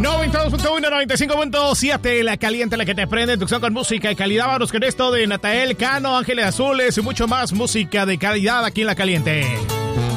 92.1, 95.7, la caliente, la que te prende, inducción con música de calidad. Vamos con esto de Natael Cano, Ángeles Azules y mucho más música de calidad aquí en la caliente.